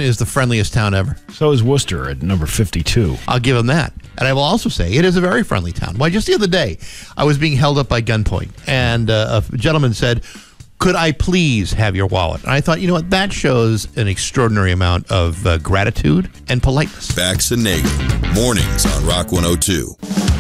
is the friendliest town ever. So is Worcester at number 52. I'll give them that. And I will also say it is a very friendly town. Why, just the other day, I was being held up by gunpoint, and a gentleman said, "Could I please have your wallet?" And I thought, you know what, that shows an extraordinary amount of gratitude and politeness. Bax and Nagel, mornings on Rock 102.